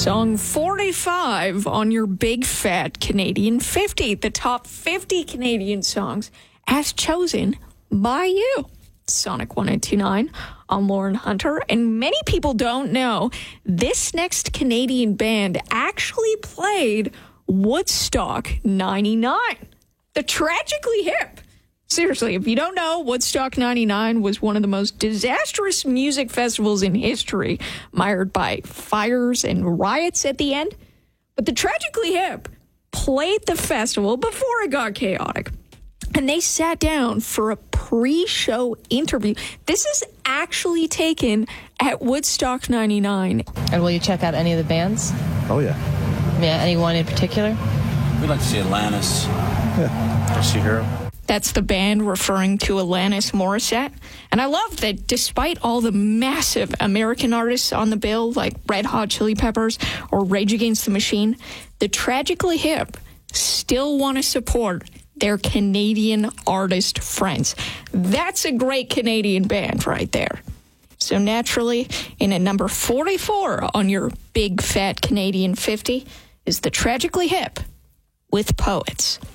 Song 45 on your Big Fat Canadian 50, the top 50 Canadian songs as chosen by you. Sonic 1029. I'm Lauren Hunter, and many people don't know this next Canadian band actually played Woodstock 99, the Tragically Hip. Seriously, if you don't know, Woodstock 99 was one of the most disastrous music festivals in history, mired by fires and riots at the end. But the Tragically Hip played the festival before it got chaotic. And they sat down for a pre-show interview. This is actually taken at Woodstock 99. And will you check out any of the bands? Oh, yeah. Yeah, anyone in particular? We'd like to see Alanis. Yeah. I'll see her. That's the band referring to Alanis Morissette. And I love that despite all the massive American artists on the bill, like Red Hot Chili Peppers or Rage Against the Machine, the Tragically Hip still want to support their Canadian artist friends. That's a great Canadian band right there. So naturally, in at number 44 on your Big Fat Canadian 50 is the Tragically Hip with Poets.